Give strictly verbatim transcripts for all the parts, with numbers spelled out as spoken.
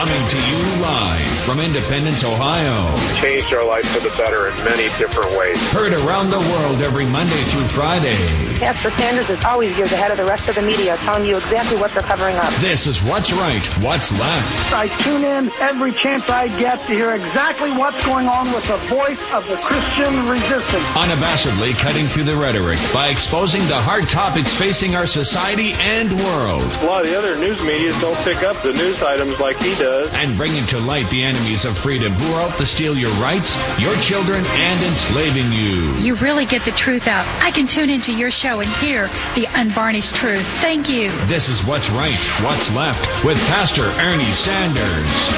Coming to you live from Independence, Ohio. Changed our life for the better in many different ways. Heard around the world every Monday through Friday. Pastor Sanders is always years ahead of the rest of the media, telling you exactly what they're covering up. This is What's Right, What's Left. I tune in every chance I get to hear exactly what's going on with the voice of the Christian resistance. Unabashedly cutting through the rhetoric by exposing the hard topics facing our society and world. A lot of the other news media don't pick up the news items like he does. And bringing to light the enemies of freedom who are out to steal your rights, your children, and enslaving you. You really get the truth out. I can tune into your show and hear the unvarnished truth. Thank you. This is What's Right, What's Left with Pastor Ernie Sanders.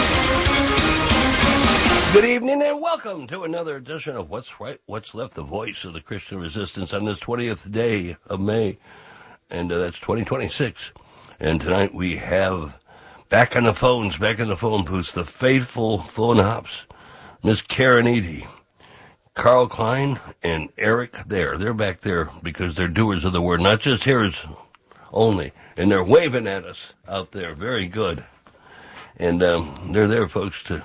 Good evening and welcome to another edition of What's Right, What's Left, the voice of the Christian resistance on this twentieth day of May, and uh, that's twenty twenty-six. And tonight we have back on the phones, back on the phone booths, the faithful phone hops, Miss Karen Eady, Carl Klein, and Eric there. They're back there because they're doers of the word, not just hearers only. And they're waving at us out there. Very good. And um, they're there, folks, to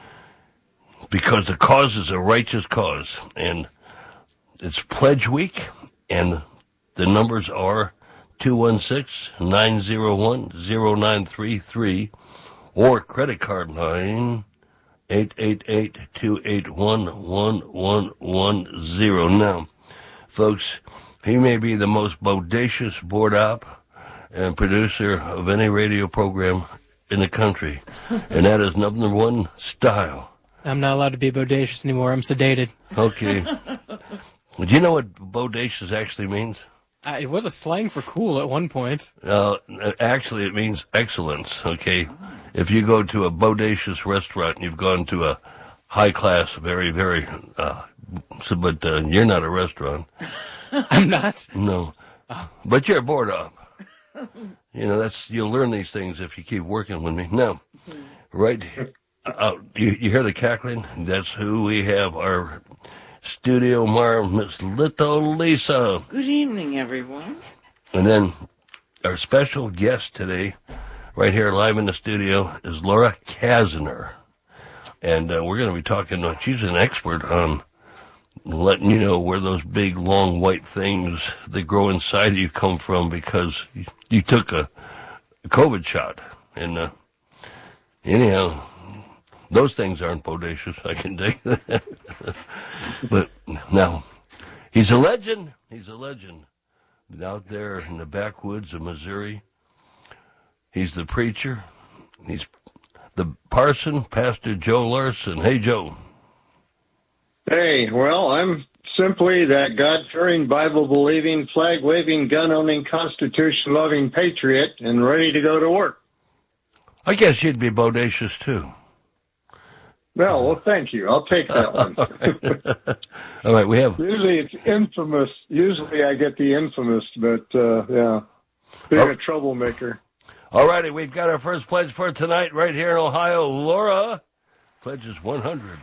because the cause is a righteous cause. And it's Pledge Week, and the numbers are two one six, nine zero one, zero nine three three or credit card line eight eight eight, two eight one, one one one zero. Now, folks, he may be the most bodacious board op and producer of any radio program in the country, and that is number one, Style. I'm not allowed to be bodacious anymore. I'm sedated. Okay. Do you know what bodacious actually means? Uh, it was a slang for cool at one point. Uh, actually, it means excellence, okay? If you go to a bodacious restaurant and you've gone to a high-class, very, very, uh, so, but uh, you're not a restaurant. I'm not? No. Oh. But you're bored up. You know, that's, you'll learn these things if you keep working with me. Now, right, uh, you, you hear the cackling? That's who we have, our studio marm, Miss Little Lisa. Good evening, everyone. And then our special guest today, right here live in the studio, is Laura Kasner. And uh, we're going to be talking, uh, she's an expert on letting you know where those big, long, white things that grow inside of you come from because you, you took a, a COVID shot. And uh, anyhow, those things aren't bodacious, I can tell you that. But now, he's a legend. He's a legend. Out there in the backwoods of Missouri. He's the preacher. He's the parson, Pastor Joe Larson. Hey, Joe. Hey, well, I'm simply that God-fearing, Bible-believing, flag-waving, gun-owning, Constitution-loving patriot and ready to go to work. I guess you'd be bodacious, too. Well, well, thank you. I'll take that one. All right. All right, we have... Usually it's infamous. Usually I get the infamous, but, uh, yeah, being oh. a troublemaker. All righty, we've got our first pledge for tonight right here in Ohio. Laura pledges one hundred.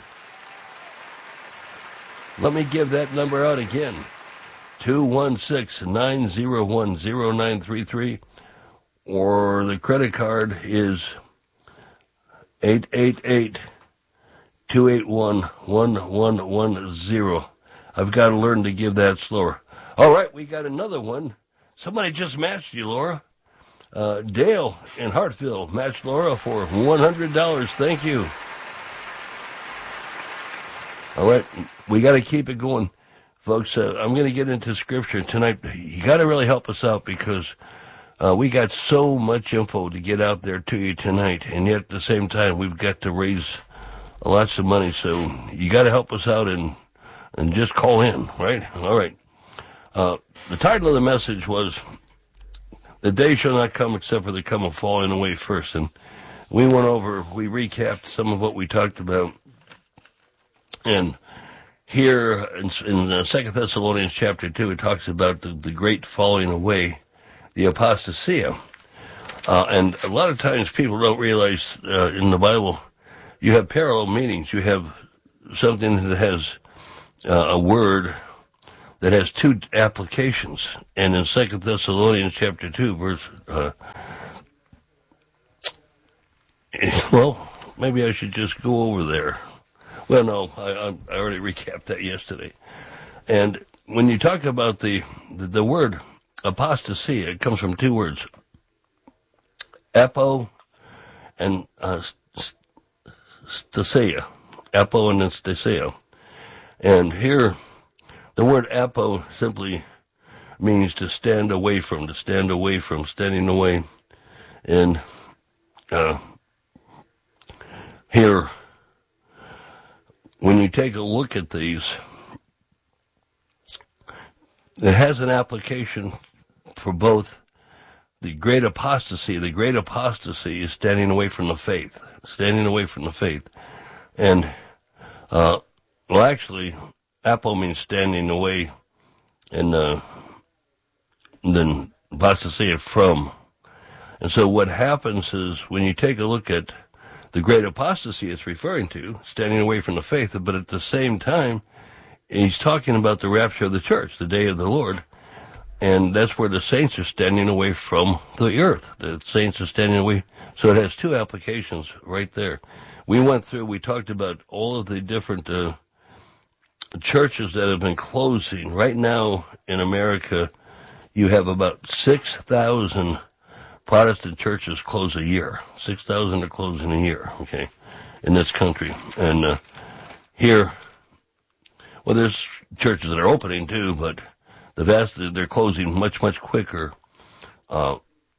Let me give that number out again. two one six, nine zero one, zero nine three three. Or the credit card is eight eight eight, two eight one, one one one zero. I've got to learn to give that slower. All right, we got another one. Somebody just matched you, Laura. Uh, Dale in Hartville matched Laura for one hundred dollars. Thank you. All right, we got to keep it going, folks. Uh, I'm going to get into scripture tonight. You got to really help us out because uh, we got so much info to get out there to you tonight, and yet at the same time we've got to raise lots of money. So you got to help us out and and just call in, right? All right. Uh, the title of the message was "The Day Shall Not Come Except for the Come of Falling Away First," and we went over, we recapped some of what we talked about. And here in, in uh, Second Thessalonians chapter two, it talks about the, the great falling away, the apostasia. Uh, and a lot of times people don't realize uh, in the Bible you have parallel meanings. You have something that has uh, a word that has two applications. And in Second Thessalonians chapter two, verse, uh, well, maybe I should just go over there. Well, no, I, I already recapped that yesterday. And when you talk about the, the, the word apostasy, it comes from two words, apo and uh, stasia. Apo and stasia. And here, the word apo simply means to stand away from, to stand away from, standing away. And uh, here, when you take a look at these, it has an application for both the great apostasy. The great apostasy is standing away from the faith, standing away from the faith. And, uh, well, actually, apo means standing away, and uh, then apostasy from. And so what happens is when you take a look at the great apostasy it's referring to, standing away from the faith, but at the same time, he's talking about the rapture of the church, the day of the Lord, and that's where the saints are standing away from the earth. The saints are standing away. So it has two applications right there. We went through, we talked about all of the different uh, churches that have been closing. Right now in America, you have about six thousand Protestant churches close a year. six thousand are closing a year, okay, in this country. And uh, here, well, there's churches that are opening too, but the vast, they're closing much, much quicker. Uh,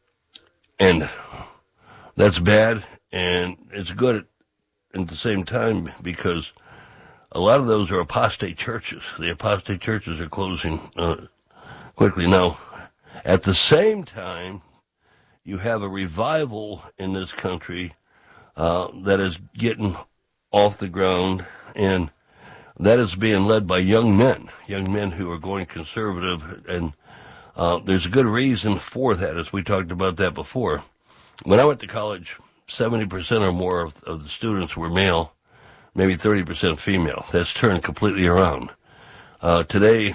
and that's bad, and it's good at, at the same time, because a lot of those are apostate churches. The apostate churches are closing uh, quickly. Now, at the same time, you have a revival in this country uh, that is getting off the ground, and that is being led by young men, young men who are going conservative, and uh, there's a good reason for that, as we talked about that before. When I went to college, seventy percent or more of, of the students were male, maybe thirty percent female. That's turned completely around. Uh, today,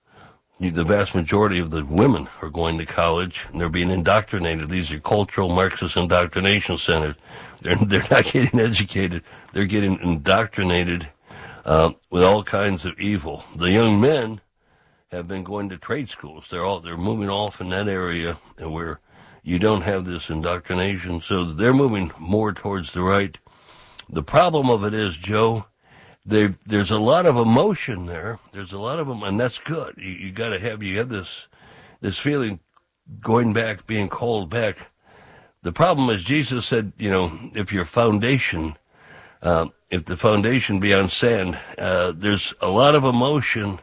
the vast majority of the women are going to college, and they're being indoctrinated. These are cultural Marxist indoctrination centers. They're, they're not getting educated. They're getting indoctrinated uh, with all kinds of evil. The young men have been going to trade schools. They're all they're moving off in that area where you don't have this indoctrination, so they're moving more towards the right. The problem of it is, Joe, There, there's a lot of emotion there. There's a lot of them, and that's good. You, you got to have you have this this feeling going back, being called back. The problem is, Jesus said, you know, if your foundation, uh, if the foundation be on sand, uh, there's a lot of emotion,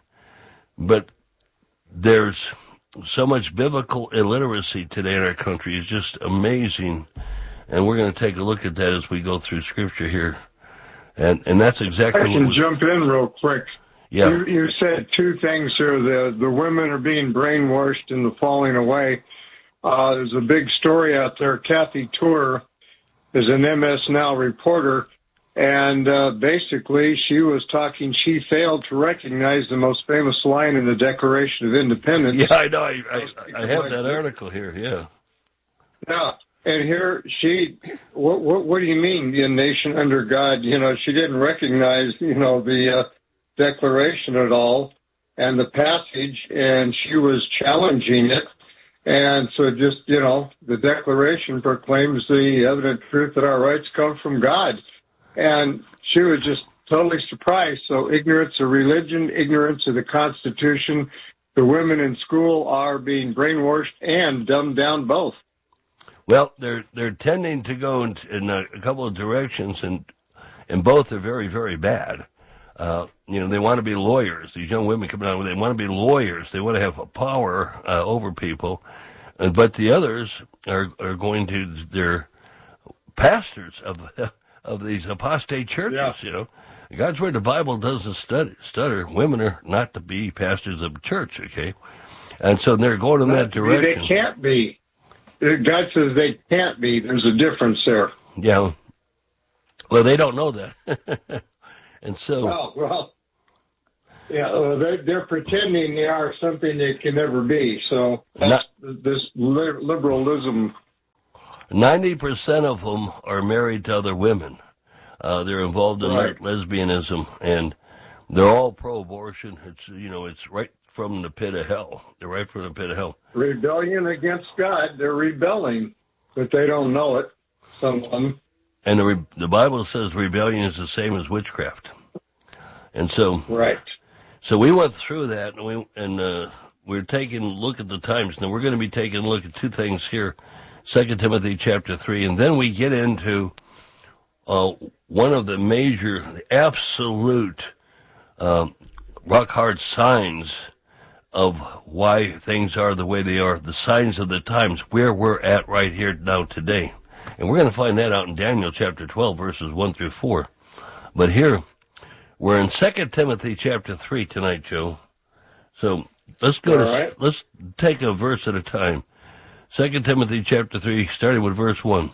but there's so much biblical illiteracy today in our country. It's just amazing, and we're going to take a look at that as we go through Scripture here. And and that's exactly I what can was, jump in real quick. Yeah. You, you said two things here. The the women are being brainwashed and the falling away. Uh, there's a big story out there. Kathy Tour is an M S Now reporter, and uh, basically she was talking. She failed to recognize the most famous line in the Declaration of Independence. Yeah, I know. I, I, I have that article here, yeah. Yeah. And here she, what, what, what do you mean, the nation under God? You know, she didn't recognize, you know, the uh, Declaration at all and the passage, and she was challenging it. And so just, you know, the Declaration proclaims the evident truth that our rights come from God. And she was just totally surprised. So ignorance of religion, ignorance of the Constitution, the women in school are being brainwashed and dumbed down both. Well, they're they're tending to go in, in a, a couple of directions, and and both are very, very bad. Uh, you know, they want to be lawyers. These young women coming out, they want to be lawyers. They want to have power uh, over people. Uh, but the others are are going to, they're pastors of of these apostate churches. Yeah. You know, God's word, the Bible doesn't stutter. Stutter. Women are not to be pastors of the church. Okay, and so they're going in that direction. They can't be. God says they can't be. There's a difference there. Yeah. Well, they don't know that. And so... Well, well yeah, uh, they're, they're pretending they are something they can never be. So that's not, this liberalism. ninety percent of them are married to other women. Uh, they're involved in Right. lesbianism, and they're all pro-abortion. It's you know, it's right from the pit of hell. They're right from the pit of hell. Rebellion against God. They're rebelling, but they don't know it. Someone. And the re- the Bible says rebellion is the same as witchcraft. And so, Right. so we went through that, and we and uh, we're taking a look at the times. Now we're going to be taking a look at two things here: Second Timothy chapter three, and then we get into uh, one of the major, the absolute, um, rock hard signs of why things are the way they are. The signs of the times, where we're at right here now today, and we're going to find that out in Daniel chapter twelve, verses one through four. But here. We're in Second Timothy chapter three tonight, Joe. So let's go All to right. let's take a verse at a time. Second Timothy chapter three, starting with verse one.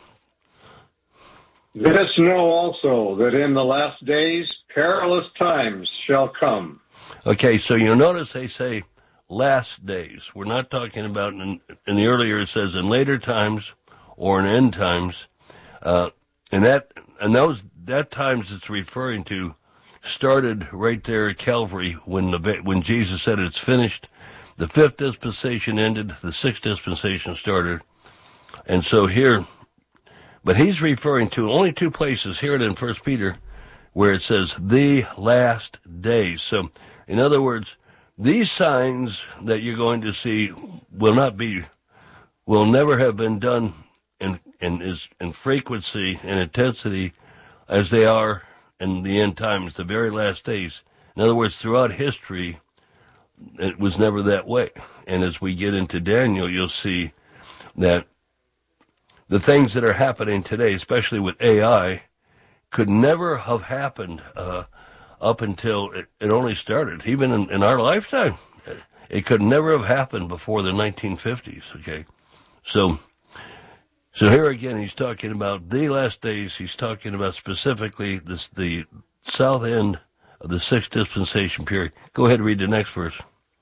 This know also that in the last days perilous times shall come. Okay, so you'll notice they say last days. We're not talking about in, in the earlier it says in later times or in end times. Uh, and that and those that times it's referring to started right there at Calvary when the when Jesus said it's finished. The fifth dispensation ended, the sixth dispensation started. And so here, but he's referring to only two places, here and in First Peter, where it says the last days. So, in other words, these signs that you're going to see will not be, will never have been done in, in, is, in frequency and intensity as they are in the end times, the very last days. In other words, throughout history, it was never that way. And as we get into Daniel, you'll see that the things that are happening today, especially with A I, could never have happened uh, up until it, it only started. Even in, in our lifetime, it could never have happened before the nineteen fifties, okay? So... So here again, he's talking about the last days. He's talking about specifically this, the south end of the sixth dispensation period. Go ahead and read the next verse.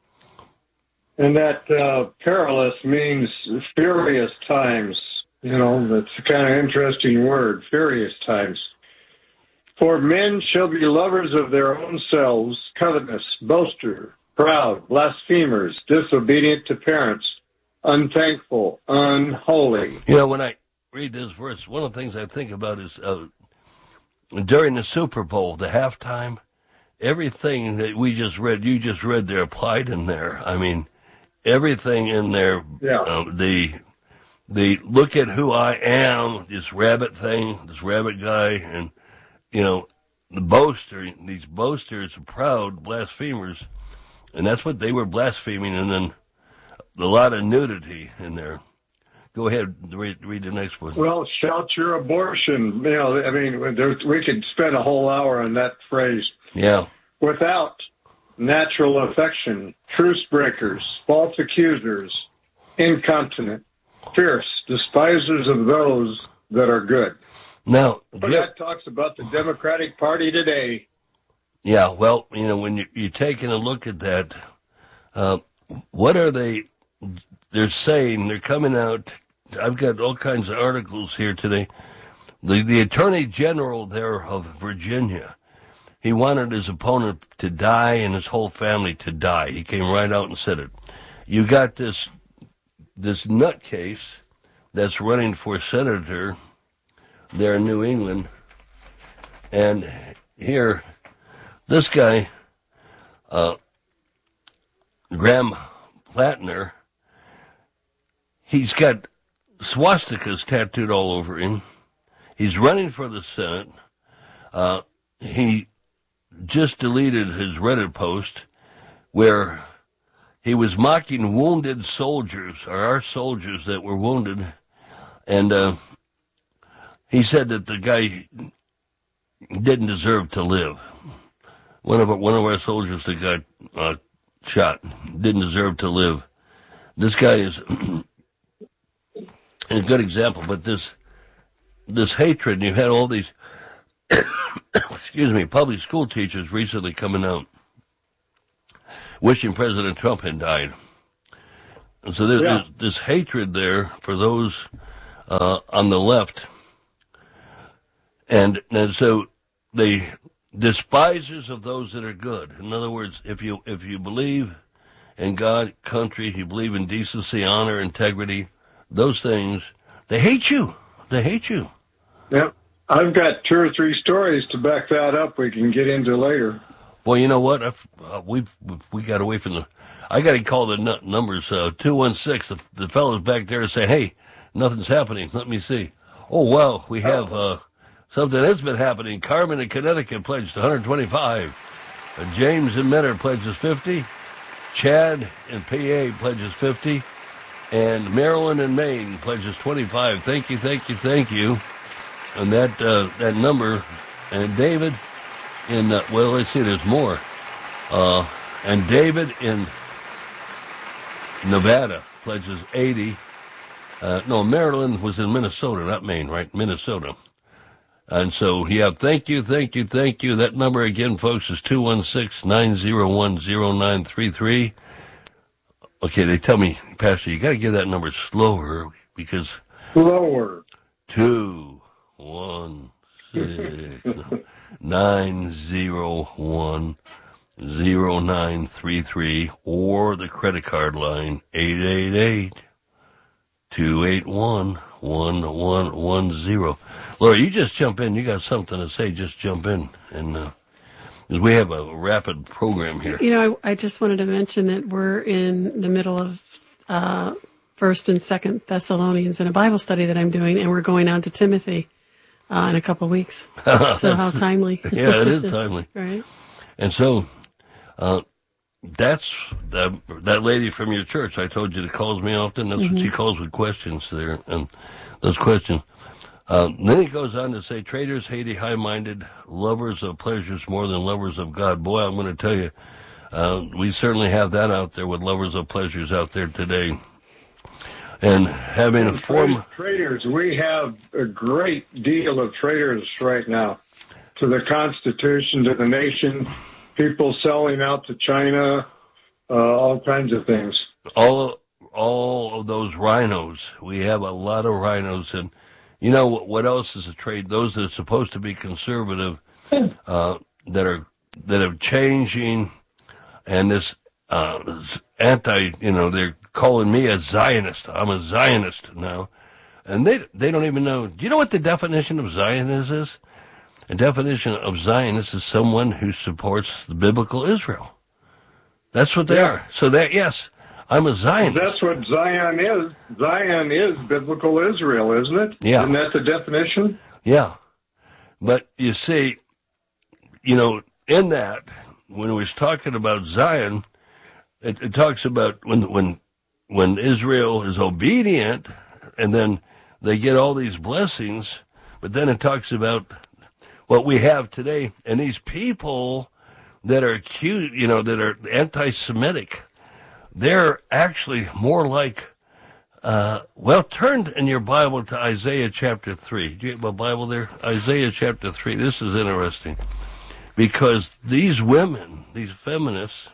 And that uh, perilous means furious times. You know, that's a kind of interesting word, furious times. For men shall be lovers of their own selves, covetous, boaster, proud, blasphemers, disobedient to parents, unthankful, unholy. You know, when I read this verse, one of the things I think about is uh, during the Super Bowl, the halftime, everything that we just read, you just read there, applied in there. I mean, everything in there, Yeah. uh, the the look at who I am, this rabbit thing, this rabbit guy, and, you know, the boaster, these boasters, proud blasphemers, and that's what they were blaspheming, and then a lot of nudity in there. Go ahead, read, read the next one. Well, shout your abortion. You know, I mean, there, we could spend a whole hour on that phrase. Yeah. Without natural affection, truce breakers, false accusers, incontinent, fierce, despisers of those that are good. Now, But yeah, that talks about the Democratic Party today. yeah, well, you know, when you, you're taking a look at that, uh, what are they, they're saying, they're coming out, I've got all kinds of articles here today. The, the Attorney General there of Virginia, he wanted his opponent to die and his whole family to die. He came right out and said it. You got this, this nutcase that's running for senator there in New England, and here, this guy, uh, Graham Plattner, he's got swastikas tattooed all over him. He's running for the Senate. Uh, he just deleted his Reddit post where he was mocking wounded soldiers, or our soldiers that were wounded, and uh, he said that the guy didn't deserve to live. One of our, one of our soldiers that got uh, shot didn't deserve to live. This guy is a good example, but this this hatred, and you had all these, excuse me, public school teachers recently coming out wishing President Trump had died. And so there, Yeah. there's this hatred there for those uh, on the left. And, and so they despisers of those that are good. In other words, if you if you believe in God, country, you believe in decency, honor, integrity, those things, they hate you. They hate you. Yep. I've got two or three stories to back that up we can get into later. Well, you know what? I've, uh, we've, we got away from the... I got to call the n- numbers, uh, two one six. The, the fellow's back there saying, hey, nothing's happening. Let me see. Oh, well, we have uh, something that's been happening. Carmen in Connecticut pledged one hundred twenty-five. Uh, James in Mentor pledges fifty. Chad in P A pledges fifty. And Marilyn in Maine pledges twenty-five. Thank you, thank you, thank you. And that uh, that number, and David in, uh, well, let's see, there's more. Uh, and David in Nevada pledges eighty. Uh, no, Maryland was in Minnesota, not Maine, right? Minnesota. And so, yeah, thank you, thank you, thank you. That number again, folks, is two one six, nine zero one, zero nine three three. Okay, they tell me, Pastor, you got to give that number slower because... Slower. Two, one, six, nine zero one, zero nine three three, or the credit card line, eight eight eight, two eight one, one one one zero. Laura, you just jump in. You got something to say, just jump in. And uh, we have a rapid program here. You know, I, I just wanted to mention that we're in the middle of uh, First and Second Thessalonians in a Bible study that I'm doing, and we're going on to Timothy uh, in a couple of weeks. So how timely. Yeah, it is timely. Right. And so uh, that's that, that lady from your church I told you that calls me often. That's mm-hmm. what she calls with questions there. And those questions. Uh, then he goes on to say, traitors, haty, high-minded, lovers of pleasures more than lovers of God. Boy, I'm going to tell you, uh, we certainly have that out there with lovers of pleasures out there today. And having a form... Traitors, we have a great deal of traitors right now to the Constitution, to the nation, people selling out to China, uh, all kinds of things. All, all of those rhinos. We have a lot of rhinos, and you know what else is a trade? Those that are supposed to be conservative, uh, that are that are changing, and this uh, anti, you know, they're calling me a Zionist. I'm a Zionist now, and they they don't even know. Do you know what the definition of Zionist is? The definition of Zionist is someone who supports the biblical Israel. That's what they yeah. are. So that yes. I'm a Zionist. That's what Zion is. Zion is biblical Israel, isn't it? Yeah. Isn't that the definition? Yeah. But you see, you know, in that, when it was talking about Zion, it, it talks about when, when, when Israel is obedient and then they get all these blessings, but then it talks about what we have today and these people that are cute, you know, that are anti-Semitic. They're actually more like, uh, well, turn in your Bible to Isaiah chapter three. Do you have a Bible there? Isaiah chapter three. This is interesting because these women, these feminists,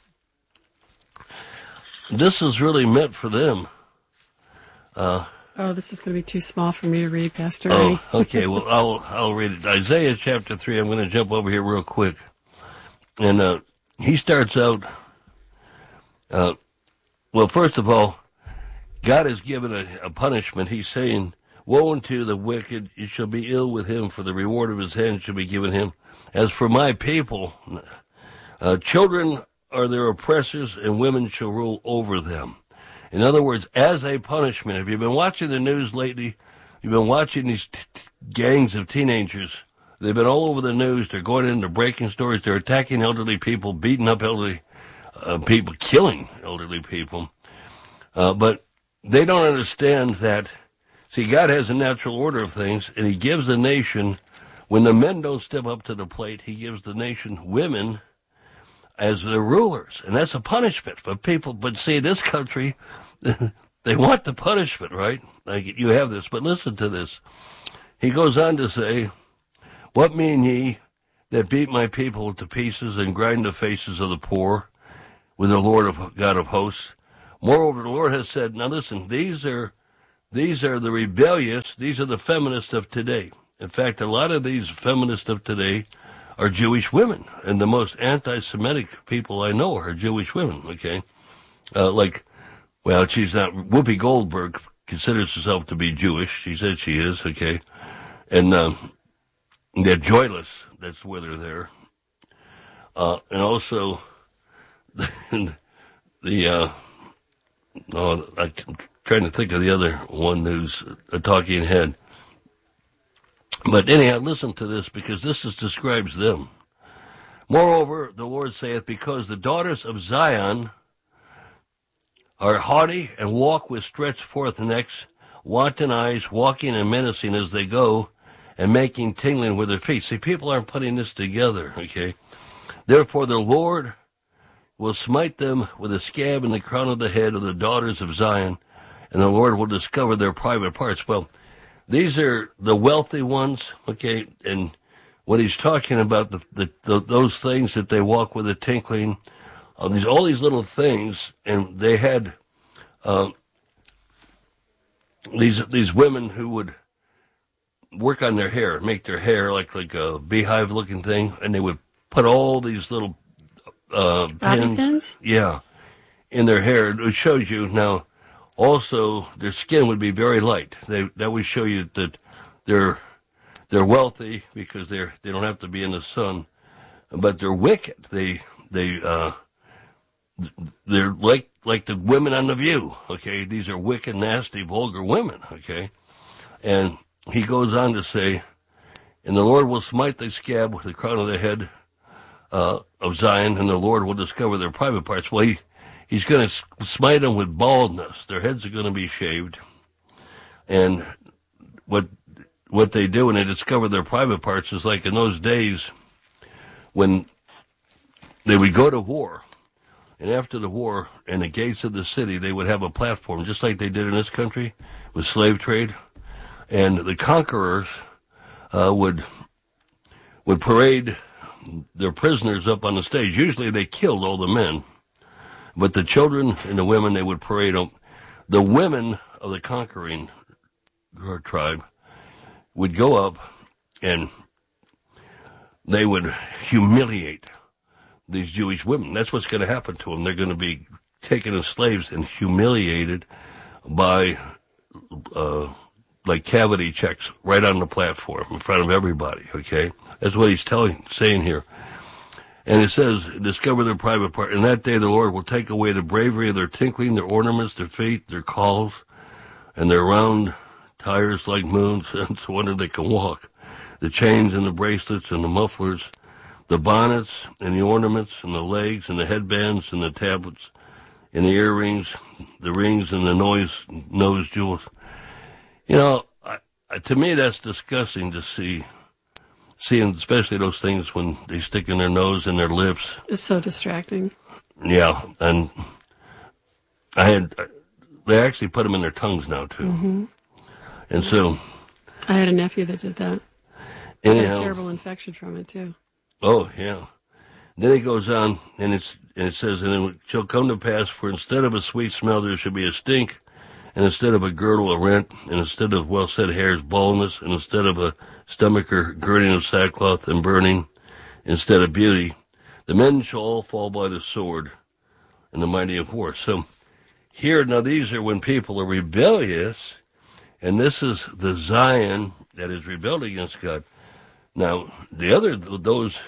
this is really meant for them. Uh, oh, this is going to be too small for me to read, Pastor. Oh, okay. Well, I'll, I'll read it. Isaiah chapter three. I'm going to jump over here real quick. And, uh, he starts out, Uh, well, first of all, God has given a, a punishment. He's saying, woe unto the wicked, it shall be ill with him, for the reward of his hand shall be given him. As for my people, uh, children are their oppressors, and women shall rule over them. In other words, as a punishment, if you've been watching the news lately, you've been watching these t- t- gangs of teenagers. They've been all over the news. They're going in, they're breaking stores, they're attacking elderly people, beating up elderly Uh, people, killing elderly people. Uh, but they don't understand that, see, God has a natural order of things, and he gives the nation, when the men don't step up to the plate, he gives the nation women as their rulers. And that's a punishment for people. But see, this country, they want the punishment, right? Like you have this. But listen to this. He goes on to say, what mean ye that beat my people to pieces and grind the faces of the poor with the Lord of God of hosts? Moreover, the Lord has said, now listen, these are these are the rebellious, these are the feminists of today. In fact, a lot of these feminists of today are Jewish women, and the most anti-Semitic people I know are Jewish women, okay? Uh, like, well, she's not, Whoopi Goldberg considers herself to be Jewish. She says she is, okay? And um, they're joyless. That's where they're there. Uh, and also, the, the uh, oh, I'm trying to think of the other one who's a talking head. But anyhow, listen to this, because this is, describes them. Moreover, the Lord saith, because the daughters of Zion are haughty and walk with stretched forth necks, wanton eyes, walking and menacing as they go, and making tingling with their feet. See, people aren't putting this together, okay? Therefore the Lord will smite them with a scab in the crown of the head of the daughters of Zion, and the Lord will discover their private parts. Well, these are the wealthy ones, okay, and what he's talking about, the, the, the those things that they walk with a tinkling, uh, these all these little things, and they had uh, these these women who would work on their hair, make their hair like like a beehive looking thing, and they would put all these little uh, pins, pins, yeah, in their hair. It shows you now. Also, their skin would be very light. They, that would show you that they're they're wealthy because they're they don't have to be in the sun, but they're wicked. They they uh, they're like like the women on The View. Okay, these are wicked, nasty, vulgar women. Okay, and he goes on to say, and the Lord will smite the scab with the crown of the head uh, of Zion, and the Lord will discover their private parts. Well, he. He's going to smite them with baldness. Their heads are going to be shaved. And what what they do when they discover their private parts is like in those days when they would go to war. And after the war, in the gates of the city, they would have a platform, just like they did in this country with slave trade. And the conquerors uh, would would parade their prisoners up on the stage. Usually they killed all the men. But the children and the women, they would parade them. The women of the conquering tribe would go up and they would humiliate these Jewish women. That's what's going to happen to them. They're going to be taken as slaves and humiliated by, uh, like cavity checks right on the platform in front of everybody, okay? That's what he's telling, saying here. And it says, discover their private part. In that day the Lord will take away the bravery of their tinkling, their ornaments, their feet, their calls, and their round tires like moons, and so wonder they can walk. The chains and the bracelets and the mufflers, the bonnets and the ornaments and the legs and the headbands and the tablets and the earrings, the rings and the nose, nose jewels. You know, I, I, to me that's disgusting to see. Seeing especially those things when they stick in their nose and their lips. It's so distracting. Yeah, and I had, they actually put them in their tongues now, too. Mm-hmm. And so. I had a nephew that did that. Anyhow, had a terrible infection from it, too. Oh, yeah. Then it goes on, and, it's, and it says, and it shall come to pass, for instead of a sweet smell, there shall be a stink, and instead of a girdle, a rent, and instead of well-set hairs, baldness, and instead of a stomacher, girding of sackcloth and burning, instead of beauty, the men shall all fall by the sword, and the mighty of war. So here, now these are when people are rebellious, and this is the Zion that is rebelled against God. Now, the other, those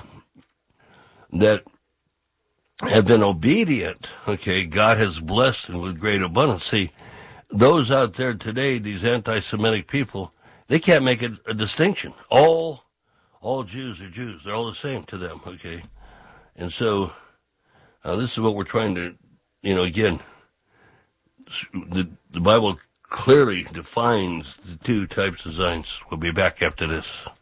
that have been obedient, okay, God has blessed and with great abundance. See, those out there today, these anti-Semitic people, they can't make a, a distinction. All, all Jews are Jews. They're all the same to them, okay? And so, uh, this is what we're trying to, you know, again, the, the Bible clearly defines the two types of Zions. We'll be back after this.